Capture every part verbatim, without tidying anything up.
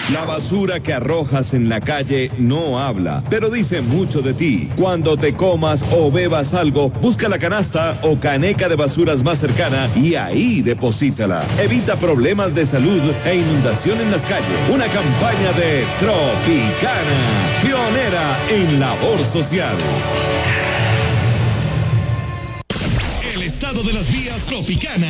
La basura que arrojas en la calle no habla, pero dice mucho de ti. Cuando te comas o bebas algo, busca la canasta o caneca de basuras más cercana y ahí deposítala. Evita problemas de salud e inundación en las calles. Una campaña de Tropicana, pionera en labor social. El estado de las vías Tropicana.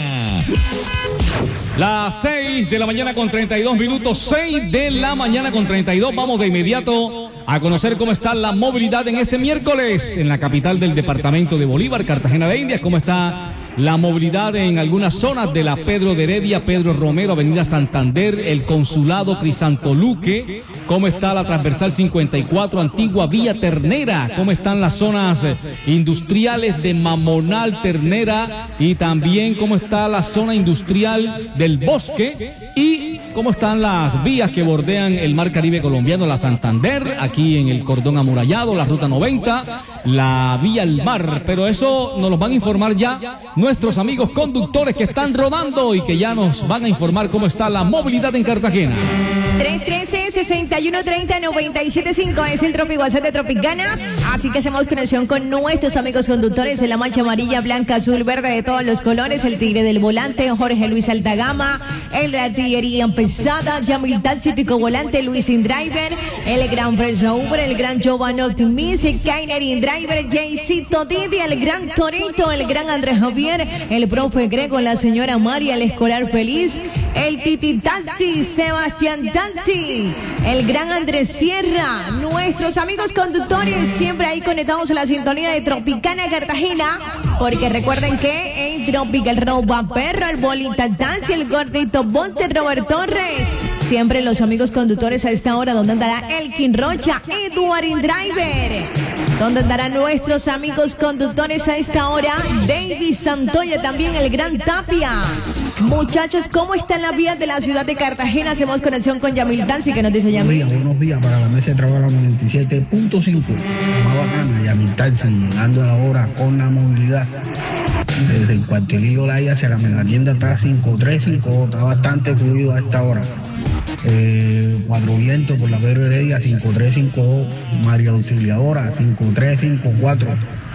Las seis de la mañana con treinta y dos minutos, seis de la mañana con treinta y dos. Vamos de inmediato a conocer cómo está la movilidad en este miércoles en la capital del departamento de Bolívar, Cartagena de Indias. Cómo está la movilidad en algunas zonas de la Pedro de Heredia, Pedro Romero, Avenida Santander, el Consulado Crisantoluque. Cómo está la transversal cincuenta y cuatro, Antigua Vía Ternera. Cómo están las zonas industriales de Mamonal, Ternera, y también cómo está la zona industrial del Bosque, y cómo están las vías que bordean el Mar Caribe colombiano, la Santander, aquí en el cordón amurallado, la ruta noventa, la vía al mar. Pero eso nos lo van a informar ya nuestros amigos conductores que están rodando y que ya nos van a informar cómo está la movilidad en Cartagena. tres uno tres, seis uno tres cero, nueve siete cinco es el Tropi WhatsApp de Tropicana. Así que hacemos conexión con nuestros amigos conductores de la mancha amarilla, blanca, azul, verde, de todos los colores. El tigre del volante, Jorge Luis Altagama. El de artillería pesada, Yamil Taxi, Tico Volante, Luis Indriver. El gran Freso Uber, el gran Giovanni Optimis, el Kainer Indriver, Jaycito Didi, el gran Torito, el gran Andrés Javier, el profe Grego, la señora María, el escolar feliz, el Titi Taxi, Sebastián Taxi, el gran Andrés Sierra, nuestros amigos conductores siempre ahí conectados a la sintonía de Tropicana Cartagena, porque recuerden que en Tropical Roba Perro, el Bolita Taxi, el gordito Bonce, Robert Torres, siempre los amigos conductores a esta hora. Donde andará Elkin Rocha, Eduard Indriver, donde andarán nuestros amigos conductores a esta hora, David Santoya, también el gran Tapia. Muchachos, ¿cómo están las vías de la ciudad de Cartagena? Hacemos conexión con Yamil Tansi, que nos dice Yamil. Buenos días, buenos días para la mesa de trabajo noventa y siete punto cinco. La más bacana, Yamil Tansi, llegando a la hora con la movilidad. Desde el cuartelillo La hacia la megatienda está cinco tres cinco, está bastante fluido a esta hora. Eh, Cuatro Vientos por la Pedro Heredia cinco tres cinco, María Auxiliadora cinco tres cinco cuatro.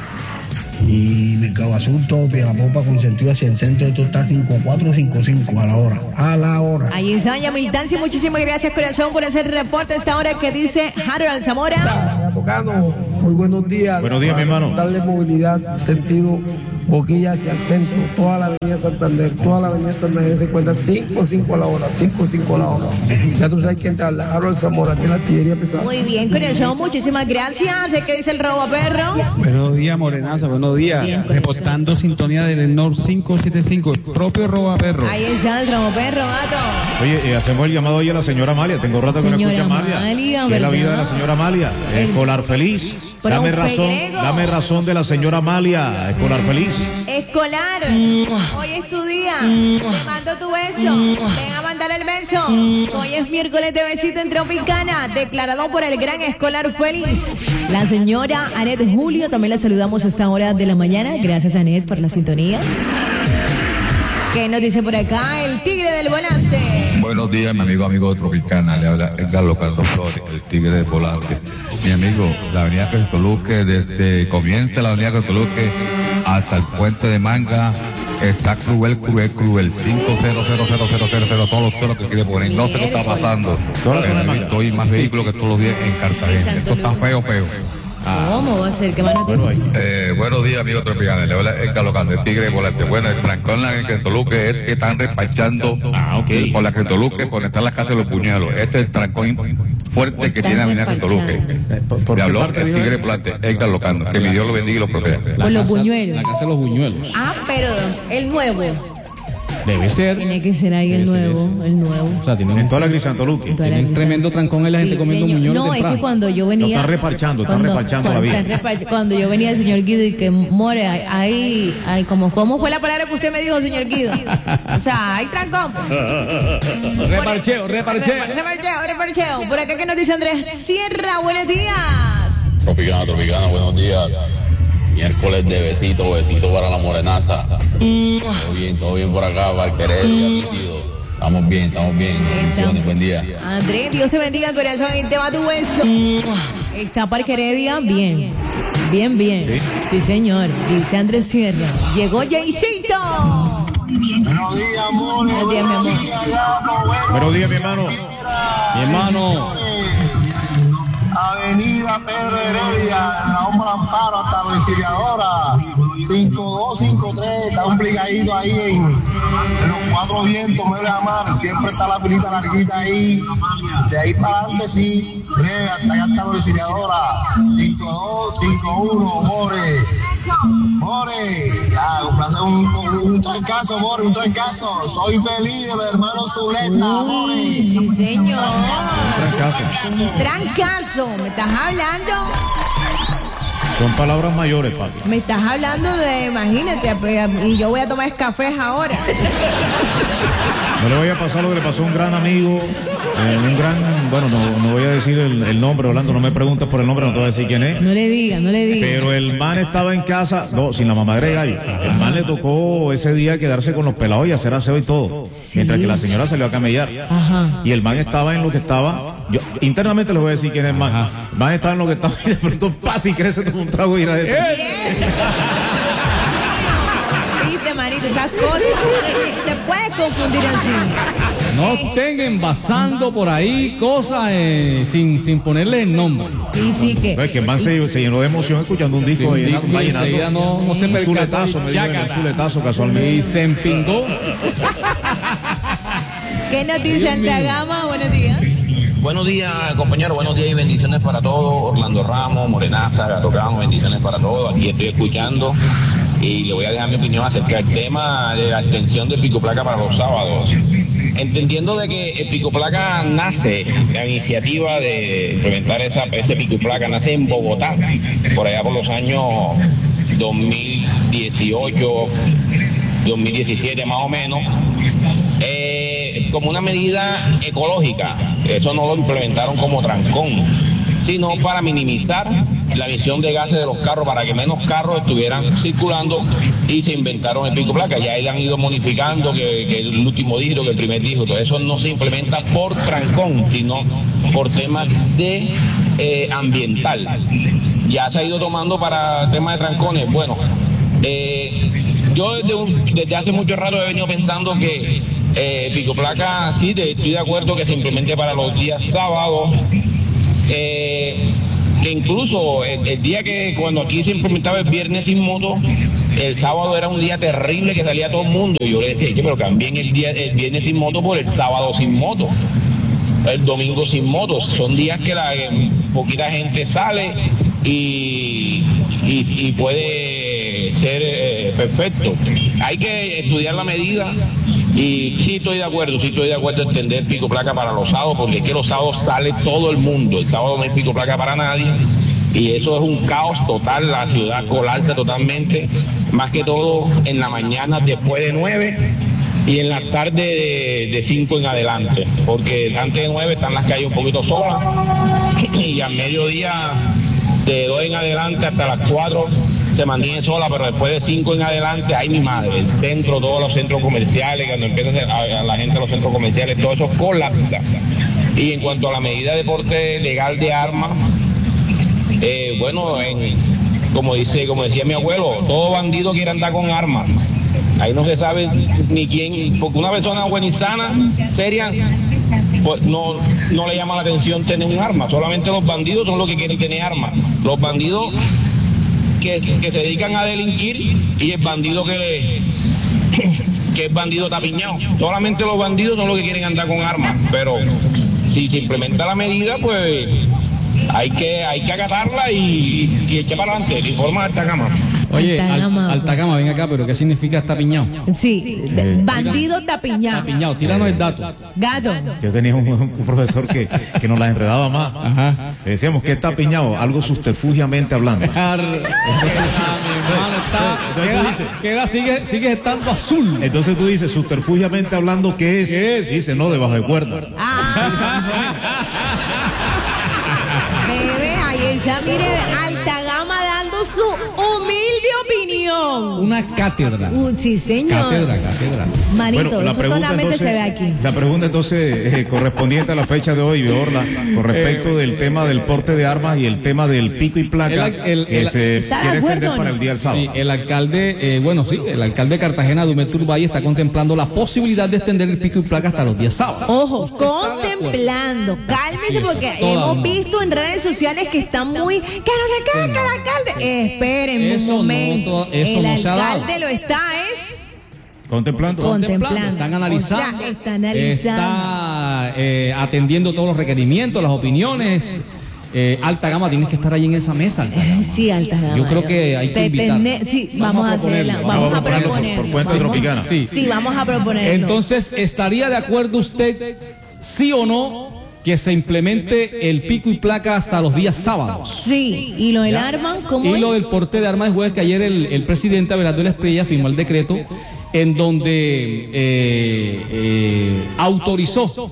Y Mercado Asunto, Piedra-Popa con sentido hacia el centro, esto está cinco cuatro cinco cinco a la hora, a la hora. Ahí está Yamil Tansi, muchísimas gracias corazón por hacer reporte a esta hora que dice Harold Zamora. Tocano, muy buenos días. Buenos días, mi hermano. Darle movilidad, sentido Boquilla hacia el centro, toda la avenida Santander, toda la avenida Santander se encuentra cinco cinco a la hora, cinco cinco a la hora. Ya tú sabes quién te habla, Harold Zamora, de la artillería pesada. Muy bien, corazón, muchísimas gracias. ¿Qué dice el Robo Perro? Buenos días, Morenaza, buenos días. Bien, reportando sintonía del Nord cinco siete cinco, el propio Robo Perro. Ahí está el Robo Perro, gato. Oye, eh, hacemos el llamado hoy a la señora Amalia. Tengo rato que no escucho a Amalia. Amalia, ¿Qué es la vida de la señora Amalia? Escolar feliz. Dame razón, dame razón de la señora Amalia. Escolar feliz. Escolar, hoy es tu día. Te mando tu beso. Ven a mandar el beso. Hoy es miércoles de besito en Tropicana, declarado por el gran Escolar feliz. La señora Anet Julio, también la saludamos a esta hora de la mañana. Gracias, Anet, por la sintonía. ¿Qué nos dice por acá el tigre del volante? Buenos días, mi amigo, amigo de Tropicana. Le habla Edgar Locardo Flores, el tigre del volante. Mi amigo, la avenida Cristoluque, desde comienza la avenida Cristoluque hasta el puente de Manga, está cruel, cruel, cruel. cinco cero cero cero cero cero cero, todos los ceros que quiere poner. No sé qué está pasando. Pero he visto hoy más vehículos que todos los días en Cartagena. Esto está feo, feo. ¿Cómo va a ser? ¿Qué van a decir? Eh, buenos días, amigos tropicanos. Le habla Edgar Locardo, el tigre volante. Bueno, el trancón en Cristoluque es que están despachando ah, okay. por la Cristoluque, por estar en la casa de los puñuelos. Ese es el trancón fuerte que tiene Avenida Cristoluque. Le habló el tigre volante, Edgar Locardo. Que mi Dios lo bendiga y lo proteja. Por los buñuelos. La casa de los buñuelos. Ah, pero el nuevo. Debe ser. Tiene que ser ahí el nuevo, el nuevo. O sea, tienen en toda la Crisantoluque. Tienen un tremendo trancón en la gente sí, comiendo muñones. No, temprano. Es que cuando yo venía. Lo están reparchando, están cuando, reparchando cuando, la vida. Repar, cuando yo venía el señor Guido y que more, ahí, ahí, como, ¿cómo fue la palabra que usted me dijo, señor Guido? O sea, hay trancón. reparcheo, reparcheo. Reparcheo, reparcheo. Por acá que nos dice Andrés Sierra, buenos días. Tropicana, Tropicana, buenos días. Miércoles de besito, besito para la morenaza. Todo bien, todo bien por acá, Valqueredo, Estamos bien, estamos bien. Bendiciones, buen día. Andrés, Dios te bendiga, corazón, y te va tu beso. Está Parque Heredia, bien. Bien, bien. Sí, sí señor. Dice Andrés Sierra. Llegó Jaycito. Buenos días, amor. Buenos días, mi amor. Buenos días, mi hermano. Mi hermano. Avenida Pedro Heredia, Raúl Amparo hasta la auxiliadora. cinco dos cinco tres, está complicadito ahí en, en los cuatro vientos, me voy a llamar. Siempre está la filita larguita ahí. De ahí para adelante, sí. Breve, hasta allá está la auxiliadora. cinco dos cinco uno, More. More, ya, comprando un, un, un trancazo, More, un trancazo. Soy feliz de los hermanos Zuleta, More. Sí, señor. Trancazo. Un trancazo. ¿Me estás hablando? Son palabras mayores, papi. Me estás hablando de, imagínate, y yo voy a tomar cafés ahora. No le voy a pasar lo que le pasó a un gran amigo, eh, un gran, bueno, no, no voy a decir el, el nombre, Orlando, no me preguntes por el nombre, no te voy a decir quién es. No le diga, no le diga. Pero el man estaba en casa, no, sin la mamadre de gallo. El man le tocó ese día quedarse con los pelados y hacer aseo y todo. Sí. Mientras que la señora salió a camellar. Ajá. Y el man estaba en lo que estaba, yo internamente les voy a decir quién es el man. Ajá. El man estaba en lo que estaba y de pronto pasa y crece todo un trago y ir adentro. Viste, manito, esas cosas te puedes confundir así. No estén envasando por ahí cosas eh, sin, sin ponerle el nombre. Sí, sí, que. No, es que el man se, se llenó de emoción escuchando un disco sí, ahí en vallenato. No, no se un zuletazo, me dijo un zuletazo casualmente. Y se empingó. ¿Qué nos dice Altagama? Buenos días. Buenos días, compañeros, buenos días y bendiciones para todos. Orlando Ramos, Morenaza, Gato Camo, bendiciones para todos. Aquí estoy escuchando y le voy a dejar mi opinión acerca del tema de la extensión de Pico Placa para los sábados. Entendiendo de que el Pico Placa nace, la iniciativa de implementar esa, ese Pico Placa nace en Bogotá, por allá por los años dos mil dieciocho, dos mil diecisiete más o menos. Eh, como una medida ecológica, eso no lo implementaron como trancón, sino para minimizar la emisión de gases de los carros, para que menos carros estuvieran circulando, y se inventaron el pico placa. Ya ahí han ido modificando que, que el último dígito, que el primer dígito, eso no se implementa por trancón, sino por temas de eh, ambiental. Ya se ha ido tomando para temas de trancones. Bueno, eh, yo desde, un, desde hace mucho rato he venido pensando que eh, pico placa, sí, de, estoy de acuerdo que se implemente para los días sábados, eh, que incluso el, el día que cuando aquí se implementaba el viernes sin moto, el sábado era un día terrible que salía todo el mundo, y yo le decía, pero cambien el día el viernes sin moto por el sábado sin moto, el domingo sin motos. Son días que la eh, poquita gente sale y, y, y puede ser eh, perfecto. Hay que estudiar la medida. Y sí estoy de acuerdo, sí estoy de acuerdo en extender pico placa para los sábados, porque es que los sábados sale todo el mundo. El sábado no hay pico placa para nadie, y eso es un caos total, la ciudad colapsa totalmente, más que todo en la mañana después de nueve y en la tarde de, de cinco en adelante, porque antes de nueve están las calles un poquito solas, y al mediodía de dos en adelante hasta las cuatro se mantiene sola, pero después de cinco en adelante, ay mi madre, el centro, todos los centros comerciales, cuando empieza a, a la gente a los centros comerciales, todo eso colapsa. Y en cuanto a la medida de porte legal de armas, eh, bueno, en, como dice, como decía mi abuelo, todo bandido quiere andar con armas. Ahí no se sabe ni quién, porque una persona buena y sana, seria, pues no, no le llama la atención tener un arma. Solamente los bandidos son los que quieren tener armas. Los bandidos Que, que se dedican a delinquir, y el bandido que, que es bandido tapiñado. Solamente los bandidos son los que quieren andar con armas, pero si se implementa la medida, pues hay que hay que acatarla y, y echar para adelante. Le informa a Altagama. Oye, Altagama, Altagama, ven acá, pero ¿qué significa tapiñado? Sí, eh, bandido tapiñado. Tapiñado, tíranos el dato. Gato. Yo tenía un, un profesor que, que nos la enredaba más. Ajá. Le decíamos que es tapiñado, algo subterfugiamente hablando. Entonces, ah, mi hermano, está, queda, dices, queda, sigue, sigue estando azul. Entonces tú dices, subterfugiamente hablando, ¿qué es? ¿Qué es? Dice, no, debajo de cuerda. Ah. Bebé, ahí está, mire, Altagama dando su humilde opinión. ¡Wow! Una cátedra. Uh, sí, señor. Cátedra, cátedra. Manito, Bueno, la eso pregunta, solamente entonces, se ve aquí. La pregunta entonces eh, correspondiente a la fecha de hoy, Orla, con respecto del tema del porte de armas y el tema del pico y placa El- el- que el- se ¿Está de quiere acuerdo extender o para no? el día del sábado. Sí, el alcalde, eh, bueno, sí, el alcalde de Cartagena, Dumet Turbay, está contemplando la posibilidad de extender el pico y placa hasta los días sábados. Ojo, contemplando. Cálmese Sí, porque eso, toda hemos una. visto en redes sociales que están muy. Que no se quede que el alcalde. Espérenme Eso un no, momento. to- eso el no se ha dado. alcalde lo está, es. Contemplando. Contemplando. Están analizando. O sea, está analizando. Está eh, atendiendo todos los requerimientos, las opiniones. Eh, alta gama, tienes que estar ahí en esa mesa. Alta Gama. Sí, alta gama. Yo creo que hay que Te invitar. tene- Sí, vamos, a hacerla. proponerlo. Vamos, a proponerlo por- proponer. por cuenta de Tropicana. Sí. Sí, vamos a proponerlo. Entonces, ¿estaría de acuerdo usted, sí o no, que se implemente el pico y placa hasta los días sábados? Sí, y lo del arma, ¿cómo Y lo es? del porte de armas de juez, que ayer el, el presidente Abelardo Espriella firmó el decreto en donde eh, eh, autorizó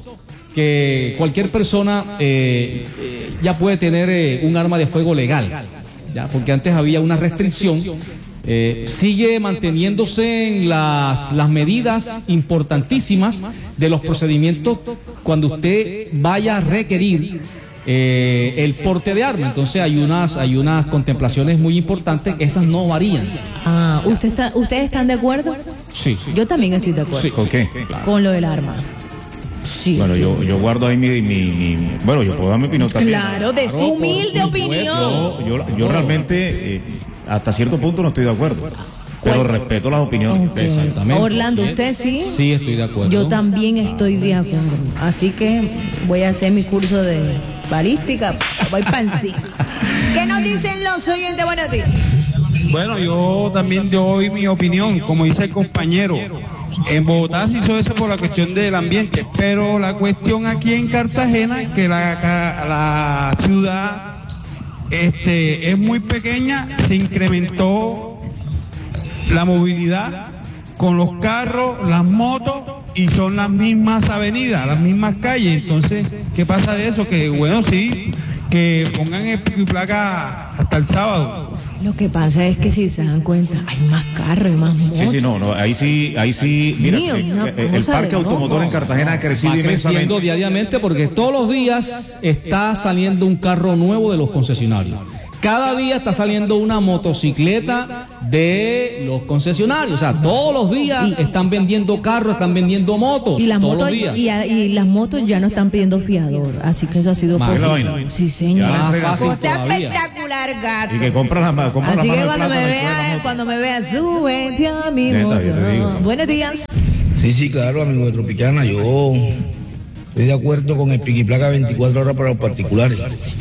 que cualquier persona eh, eh, ya puede tener eh, un arma de fuego legal, ya, porque antes había una restricción. Eh, sigue manteniéndose en las, las medidas importantísimas de los procedimientos cuando usted vaya a requerir eh, el porte de arma. Entonces hay unas, hay unas contemplaciones muy importantes, esas no varían. Ah, ¿usted está, ¿ustedes están de acuerdo? Sí, sí. Yo también estoy de acuerdo Sí. ¿Con qué? con lo del arma. Sí. Bueno, yo, yo guardo ahí mi, mi, mi- bueno, yo puedo dar mi opinión también. Claro, de su humilde opinión. Yo, yo, yo realmente eh, hasta cierto punto no estoy de acuerdo, pero respeto las opiniones. Ok. Exactamente. Orlando, ¿usted sí? Sí, estoy de acuerdo. Yo también estoy de acuerdo. Así que voy a hacer mi curso de balística. Voy para encima. ¿Qué nos dicen los oyentes? Buenos días. Bueno, yo también doy mi opinión, como dice el compañero. En Bogotá se hizo eso por la cuestión del ambiente, pero la cuestión aquí en Cartagena, que la, la ciudad este, es muy pequeña, se incrementó la movilidad con los carros, las motos, y son las mismas avenidas, las mismas calles. Entonces, ¿qué pasa de eso? Que bueno, sí, que pongan el pico y placa hasta el sábado. Lo que pasa es que si se dan cuenta, hay más carros, hay más motos. Sí, sí, no, no, ahí sí, ahí sí, mira, Mío, eh, una eh, el cosa parque de automotor loco. en Cartagena ha crecido Va creciendo inmensamente. diariamente porque todos los días está saliendo un carro nuevo de los concesionarios. Cada día está saliendo una motocicleta de los concesionarios. O sea, todos los días Y- están vendiendo carros, están vendiendo motos. Y las todos motos los días. y, a- y las motos ya no están pidiendo fiador, así que eso ha sido Más positivo. la vaina. Sí, Ya señor. la entregan fácil así. Cosa todavía. espectacular, gato. Y que compra la, compra Así la que mano de cuando me plata después de la vea, moto. cuando me vea, súbete a mi Neta, moto. yo te digo. Buenos días. Sí, sí, claro, amigo de Tropicana. Yo estoy de acuerdo con el piquiplaca veinticuatro horas para los particulares.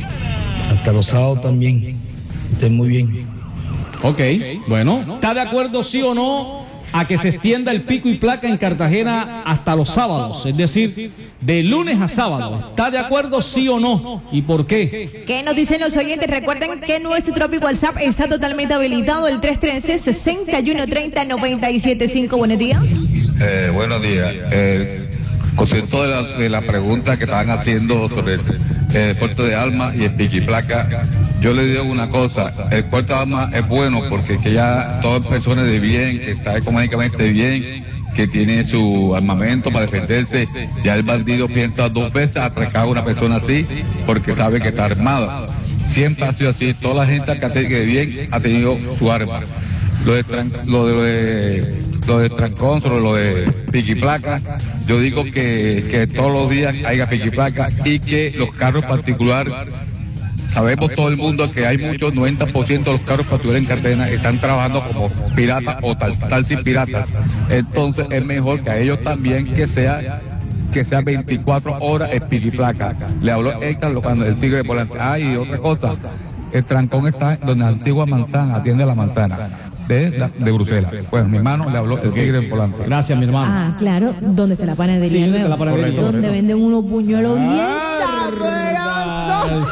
Hasta los sábados también. Estén muy bien. Ok, bueno. ¿Está de acuerdo, sí o no, a que se extienda el pico y placa en Cartagena hasta los sábados? Es decir, de lunes a sábado. ¿Está de acuerdo, sí o no? ¿Y por qué? ¿Qué nos dicen los oyentes? Recuerden que nuestro Tropic WhatsApp está totalmente habilitado, el tres uno tres, seis uno tres cero, nueve siete cinco. Buenos días. Eh, buenos días. Eh, concepto de la, de la pregunta que estaban haciendo sobre el eh, puerto de Alma y el piquiplaca, yo le digo una cosa, el puerto de Alma es bueno porque que ya todas personas de bien, que está económicamente bien, que tiene su armamento para defenderse, ya el bandido piensa dos veces atracar a una persona así porque sabe que está armada. Siempre ha sido así, toda la gente que ha tenido de bien ha tenido su arma. Lo de, tran, lo de, lo de trancón, sobre lo de piquiplaca, yo digo que, que todos los días haya piquiplaca y que los carros particulares, sabemos todo el mundo que hay muchos, noventa por ciento de los carros particulares en Cartagena están trabajando como piratas o tal, tal sin piratas. Entonces es mejor que a ellos también que sea que sea veinticuatro horas el piquiplaca. Le habló Héctor cuando el tigre de volante. Ah, y otra cosa, el trancón está donde la antigua manzana atiende la manzana de, la, de Bruselas. Bueno, mi hermano le habló el tigre de volante. Gracias, mi hermano. Ah, claro, ¿dónde está la panadería Sí, ¿dónde nueva? está la panadería? Donde Correcto. venden unos buñuelos bien Ah, sabrosos.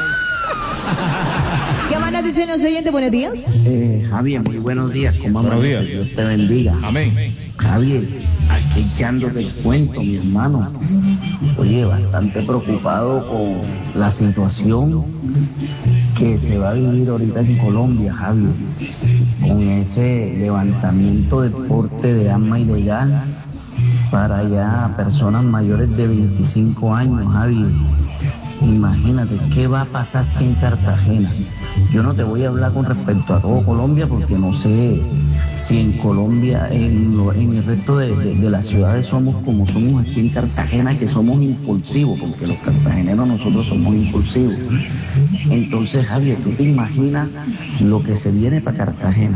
¿Qué más nos dicen los oyentes? Buenos días. Eh, Javier, muy buenos días. ¿Cómo Buenos amaneces? días. Dios te bendiga. Amén. Javier, aquí echándote el cuento, mi hermano. Oye, bastante preocupado con la situación que se va a vivir ahorita en Colombia, Javi, con ese levantamiento de porte de arma ilegal para ya personas mayores de veinticinco años, Javi. Imagínate, ¿qué va a pasar aquí en Cartagena? Yo no te voy a hablar con respecto a todo Colombia porque no sé si en Colombia, en, lo, en el resto de, de, de las ciudades somos como somos aquí en Cartagena, que somos impulsivos, porque los cartageneros nosotros somos impulsivos. Entonces, Javier, ¿tú te imaginas lo que se viene para Cartagena?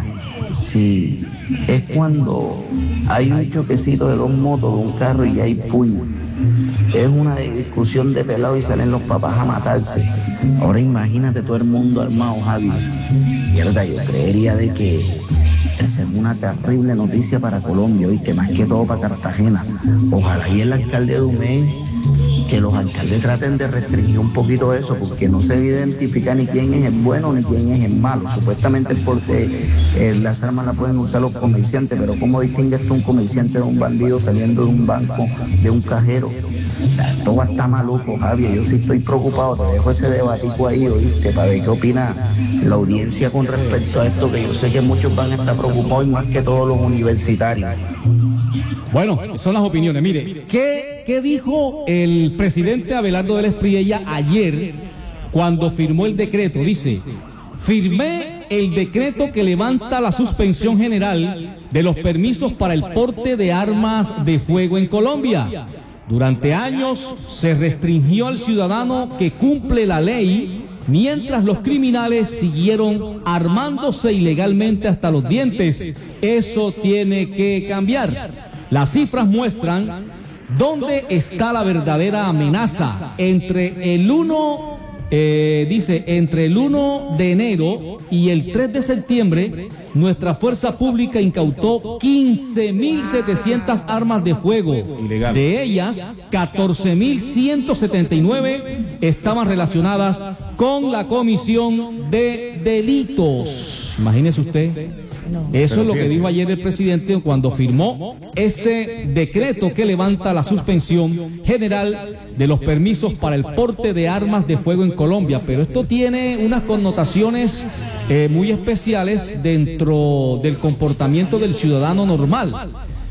Si es cuando hay un choquecito de dos motos, de un carro y hay puño. Es una discusión de pelado y salen los papás a matarse. Ahora imagínate todo el mundo armado, Javi. Mierda, yo creería de que esa es una terrible noticia para Colombia y que más que todo para Cartagena. Ojalá y el alcalde de Dumey, que los alcaldes traten de restringir un poquito eso, porque no se identifica ni quién es el bueno ni quién es el malo. Supuestamente el porte, eh, las armas las pueden usar los comerciantes, pero ¿cómo distingues tú un comerciante de un bandido saliendo de un banco, de un cajero? Esto va a estar maluco, Javier. Yo sí estoy preocupado. Te dejo ese debatico ahí, ¿oíste? Para ver qué opina la audiencia con respecto a esto, que yo sé que muchos van a estar preocupados y más que todos los universitarios. Bueno, son las opiniones. Mire, ¿qué, qué dijo el presidente Abelardo Vélez Priella ayer cuando firmó el decreto? Dice: firmé el decreto que levanta la suspensión general de los permisos para el porte de armas de fuego en Colombia. Durante años se restringió al ciudadano que cumple la ley, mientras los criminales siguieron armándose ilegalmente hasta los dientes. Eso tiene que cambiar. Las cifras muestran dónde está la verdadera amenaza. Entre el uno, eh, dice, entre el uno de enero y el tres de septiembre, nuestra fuerza pública incautó quince mil setecientas armas de fuego. Ilegal. De ellas, catorce mil ciento setenta y nueve estaban relacionadas con la comisión de delitos. Imagínese usted. Eso es lo que dijo ayer el presidente cuando firmó este decreto que levanta la suspensión general de los permisos para el porte de armas de fuego en Colombia. Pero esto tiene unas connotaciones eh, muy especiales dentro del comportamiento del ciudadano normal.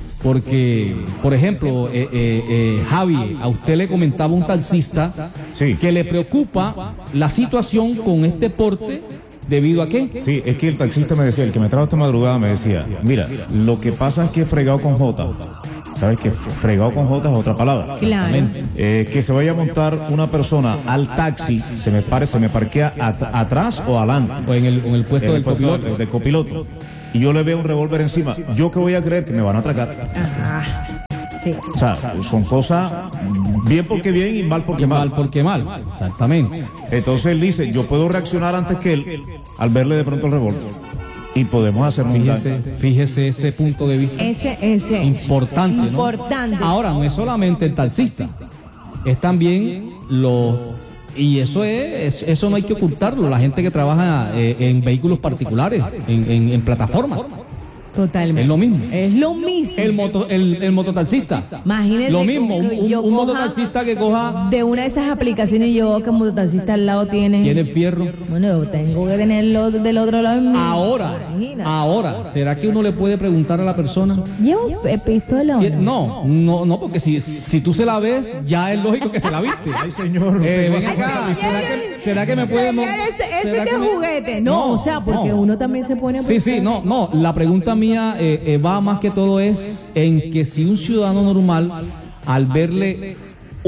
Porque, por ejemplo, eh, eh, eh, Javi, a usted le comentaba un taxista sí. que le preocupa la situación con este porte. ¿Debido a qué? Sí, es que el taxista me decía, el que me trajo esta madrugada me decía, mira, lo que pasa es que fregado con J. ¿Sabes que fregado con J es otra palabra? Claro. Eh, que se vaya a montar una persona al taxi, se me pare, se me parquea at atrás o adelante. O en el, en el puesto, en del, el puesto copiloto. del, del copiloto. Y yo le veo un revólver encima. ¿Yo qué voy a creer? Que me van a atracar. Ajá. Sí. O sea, son cosas bien porque bien y mal porque mal. Mal porque mal, exactamente. Entonces él dice, yo puedo reaccionar antes que él al verle de pronto el revólver. Y podemos hacer fíjese, fíjese ese punto de vista. Ese, ese. Importante, ¿no? Importante. Ahora, no es solamente el taxista, es también los... Y eso es, eso no hay que ocultarlo, la gente que trabaja eh, en vehículos particulares, en, en, en plataformas. Totalmente. Es lo mismo. Es lo mismo. El moto, el, el mototaxista. Imagínate. Lo mismo. Un, un, yo un mototaxista que coja. De una de esas aplicaciones, yo veo que el mototaxista al lado tiene. Tiene fierro. Bueno, tengo que tenerlo del otro lado. Ahora. Imagínate. Ahora. ¿Será que uno le puede preguntar a la persona? ¿Llevo pistola? No, no, no, porque si, si tú se la ves, ya es lógico que se la viste. Ay, señor. Eh, ven acá. ¿Será que, ¿Será que me puede.? Ese, ese es de juguete. No, no, o sea, porque no. Uno también se pone. Sí, sí, no, no. La pregunta mía eh, eh, va más que todo es en que si un ciudadano normal, al verle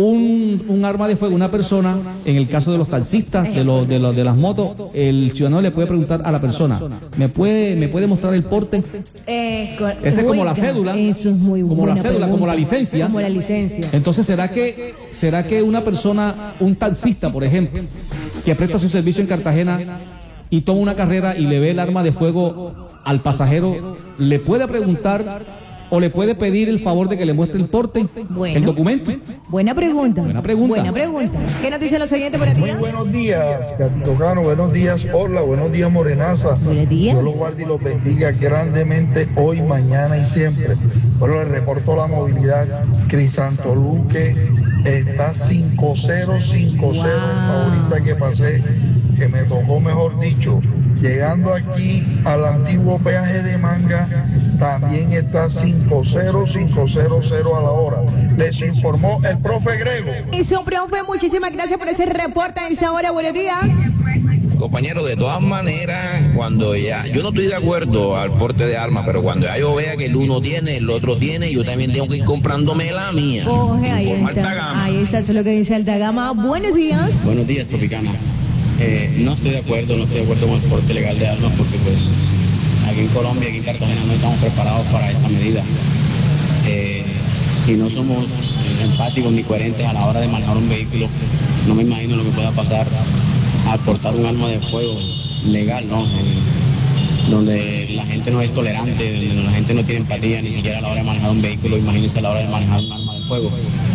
un, un arma de fuego a una persona, en el caso de los taxistas, de, los, de, los, de las motos, el ciudadano le puede preguntar a la persona, ¿me puede, me puede mostrar el porte? Eh, Ese es como la cédula. Eso es muy Como la cédula, pregunta. como la licencia. Como la licencia. Entonces, ¿será que, será que una persona, un taxista, por ejemplo, que presta su servicio en Cartagena y toma una carrera y le ve el arma de fuego al pasajero, le puede preguntar o le puede pedir el favor de que le muestre el porte, bueno, el documento? Buena pregunta. Buena pregunta. Buena pregunta. ¿Qué nos dicen los oyentes por aquí? Muy buenos días, Tocano. Buenos días, Orla. Buenos días, Morenaza. Buenos días. Dios los guarde y los bendiga grandemente hoy, mañana y siempre. Bueno, les reporto la movilidad. Crisanto Luque está cinco cero cinco cero. Wow. Ahorita que pasé que me tocó, mejor dicho, llegando aquí al antiguo peaje de Manga, también está cinco cero cinco cero cero a la hora. Les informó el profe Grego. Eso, profe, muchísimas gracias por ese reporte a esta hora. Buenos días. Compañero, de todas maneras, cuando ya, yo no estoy de acuerdo al porte de armas, pero cuando ya yo vea que el uno tiene, el otro tiene, yo también tengo que ir comprándome la mía. Coge, ahí está, ahí está, eso es lo que dice Altagama. Buenos días. Buenos días, Tropicana. Eh, no estoy de acuerdo, no estoy de acuerdo con el porte legal de armas porque pues aquí en Colombia, aquí en Cartagena no estamos preparados para esa medida. Eh, si no somos empáticos ni coherentes a la hora de manejar un vehículo, no me imagino lo que pueda pasar al portar un arma de fuego legal, ¿no? Eh, donde la gente no es tolerante, donde la gente no tiene empatía ni siquiera a la hora de manejar un vehículo, imagínense a la hora de manejar un arma de fuego.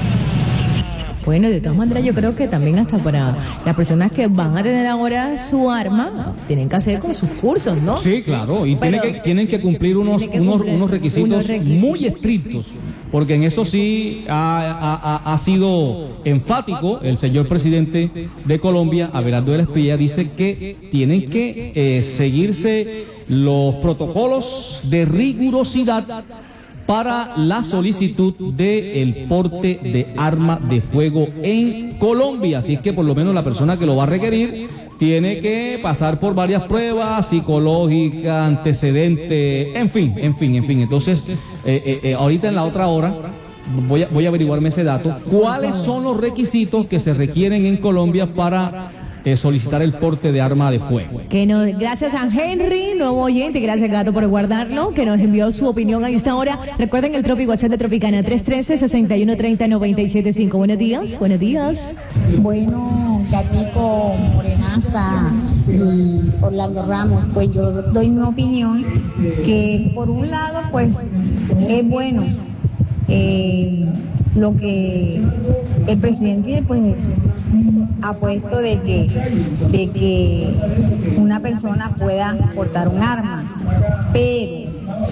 Bueno, de todas maneras yo creo que también hasta para las personas que van a tener ahora su arma, tienen que hacer con sus cursos, ¿no? Sí, claro, y Pero, tienen, que, tienen que cumplir unos, tienen que unos, cumplir unos, requisitos unos requisitos muy estrictos, porque en eso sí ha, ha, ha sido enfático el señor presidente de Colombia, Abelardo de la Espriella, dice que tienen que eh, seguirse los protocolos de rigurosidad para la solicitud del porte de arma de fuego en Colombia. Así es que por lo menos la persona que lo va a requerir tiene que pasar por varias pruebas psicológicas, antecedentes, en fin, en fin, en fin. Entonces, eh, eh, eh, ahorita en la otra hora voy a, voy a averiguarme ese dato. ¿Cuáles son los requisitos que se requieren en Colombia para Eh, solicitar el porte de arma de fuego? Que no, gracias a Henry, nuevo oyente, gracias Gato por guardarlo, que nos envió su opinión a esta hora. Recuerden el Trópico WhatsApp de Tropicana, tres uno tres, seis uno tres cero, nueve siete cinco. Buenos días, buenos días. Bueno, Gatico, Morenaza y Orlando Ramos, pues yo doy mi opinión, que por un lado pues es bueno eh, lo que el presidente pues ha puesto de que, de que una persona pueda portar un arma, pero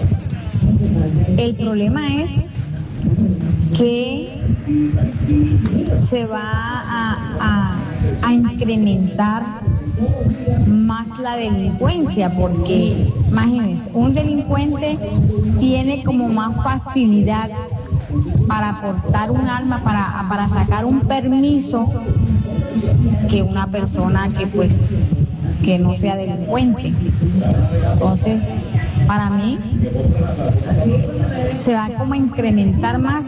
el problema es que se va a, a, a incrementar más la delincuencia, porque imagínense, un delincuente tiene como más facilidad para portar un arma, para, para sacar un permiso, que una persona que pues que no sea delincuente. Entonces, para mí se va como a incrementar más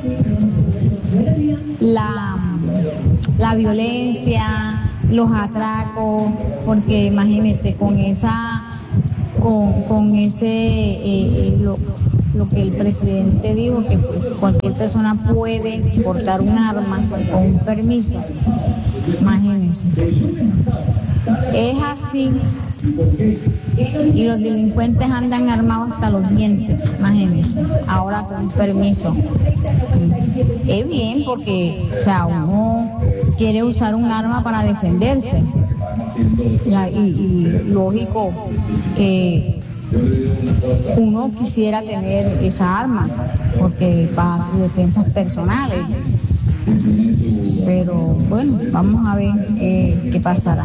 la, la violencia, los atracos, porque imagínense con esa con, con ese eh, lo, lo que el presidente dijo, que pues cualquier persona puede portar un arma con un permiso. Imagínense, es así, y los delincuentes andan armados hasta los dientes, imagínense, ahora con un permiso. Es bien porque, o sea, uno quiere usar un arma para defenderse, ya, y, y lógico que uno quisiera tener esa arma, porque para sus defensas personales. Pero bueno, vamos a ver qué, qué pasará.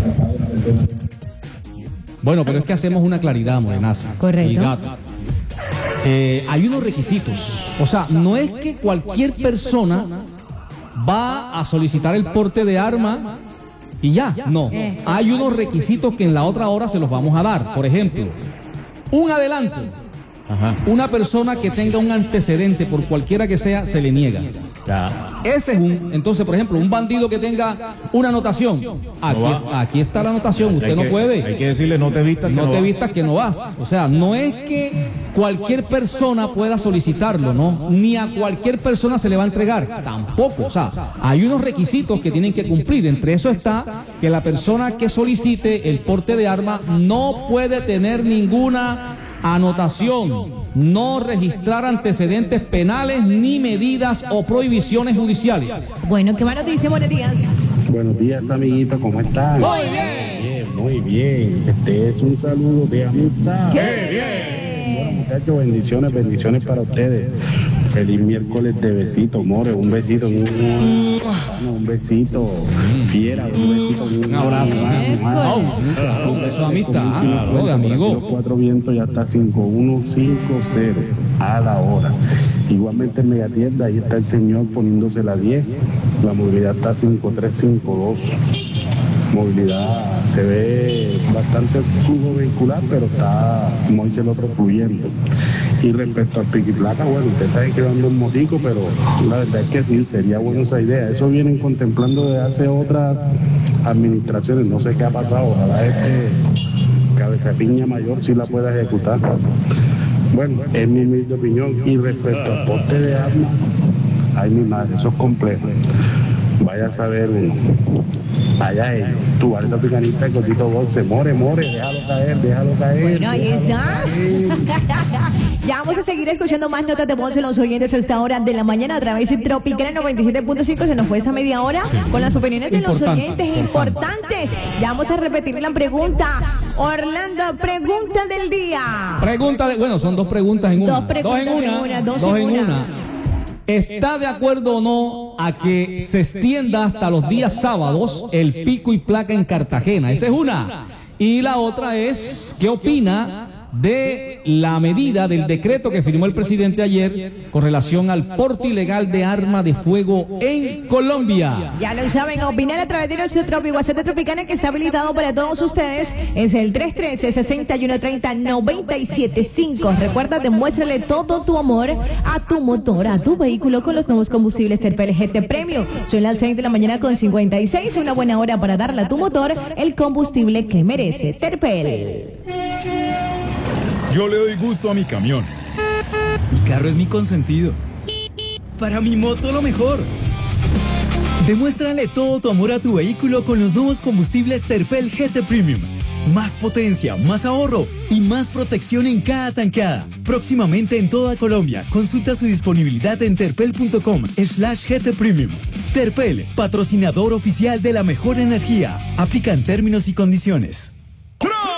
Bueno, pero es que hacemos una claridad, Morenaza. Correcto. Y Gato. Eh, hay unos requisitos. O sea, no es que cualquier persona va a solicitar el porte de arma y ya. No. Hay unos requisitos que en la otra hora se los vamos a dar. Por ejemplo, un adelanto. Ajá. Una persona que tenga un antecedente, por cualquiera que sea, se le niega. Ya. Ese es un. Entonces, por ejemplo, un bandido que tenga una anotación. Aquí, no aquí está la anotación, usted hay no que, puede. Hay que decirle, no te vistas que no, no te vas. vistas que no vas. O sea, no es que cualquier persona pueda solicitarlo, ¿no? Ni a cualquier persona se le va a entregar. Tampoco. O sea, hay unos requisitos que tienen que cumplir. Entre eso está que la persona que solicite el porte de arma no puede tener ninguna anotación, no registrar antecedentes penales ni medidas o prohibiciones judiciales. Bueno, ¿qué más nos dice? Buenos días. Buenos días, amiguito, ¿cómo están? Muy bien. Bien, muy bien. Este es un saludo de amistad. ¡Qué bien! Bueno, muchachos, bendiciones, bendiciones para ustedes. Feliz miércoles de besito, more, un besito, un, un besito, fiera, un besito, un abrazo, un beso de amistad, de amigo. Los cuatro vientos ya está cinco uno cinco cero a la hora. Igualmente en Megatienda, ahí está el señor poniéndose la diez, la movilidad está cinco tres cinco dos. Movilidad, se ve bastante flujo vehicular, pero está, como dice el otro, fluyendo. Y respecto al pico y placa, bueno, usted sabe que ando en motico, pero la verdad es que sí, sería buena esa idea. Eso vienen contemplando desde hace otras administraciones, no sé qué ha pasado, ojalá este cabeza de piña mayor sí la pueda ejecutar. Bueno, es mi humilde opinión. Y respecto al poste de armas, ay mi madre, eso es complejo. Vaya a saber uno. Vaya ellos. Tu varita picanista, el gordito boxe. More, more, déjalo caer, déjalo caer. Bueno, ahí está. Ya vamos a seguir escuchando más notas de voz en los oyentes a esta hora de la mañana a través de Tropicana noventa y siete punto cinco. Se nos fue esa media hora con las opiniones de los oyentes importantes. Ya vamos a repetir la pregunta. Orlando, pregunta del día. Pregunta de, bueno, son dos preguntas en una. Dos preguntas dos en una. en una, dos, dos en en una. una. ¿Está de acuerdo o no a que se extienda hasta los días sábados el pico y placa en Cartagena? Esa es una. Y la otra es, ¿qué opina de la medida del decreto que firmó el presidente ayer con relación al porte ilegal de arma de fuego en Colombia? Ya lo saben, opinar a través de nuestro Tropi WhatsApp de Tropicana, que está habilitado para todos ustedes. Es el tres uno tres, seis uno tres cero, nueve siete cinco. Recuerda, demuéstrale todo tu amor a tu motor, a tu vehículo con los nuevos combustibles Terpel G T Premium. Son las seis de la mañana con cincuenta y seis. Una buena hora para darle a tu motor el combustible que merece. Terpel. Yo le doy gusto a mi camión. Mi carro es mi consentido. Para mi moto lo mejor. Demuéstrale todo tu amor a tu vehículo con los nuevos combustibles Terpel G T Premium. Más potencia, más ahorro y más protección en cada tanqueada. Próximamente en toda Colombia. Consulta su disponibilidad en terpel punto com slash G T Premium. Terpel, patrocinador oficial de la mejor energía. Aplican términos y condiciones.